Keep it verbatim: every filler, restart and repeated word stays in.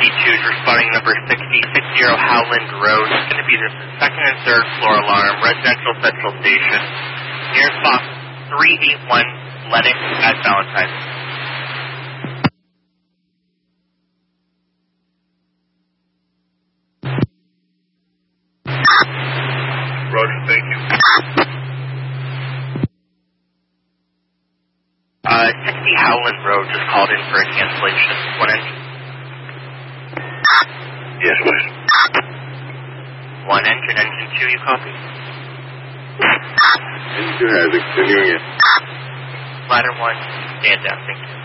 two is responding number sixty, sixty Howland Road. It's going to be the second and third floor alarm, residential central station. Nearest box three eight one Lennox at Valentine. Roger, thank you. Uh, sixty Howland Road just called in for a cancellation. One engine. Yes, please. One engine, engine two, you copy? Engine two has it, continuing it. Ladder one, stand down, thank you.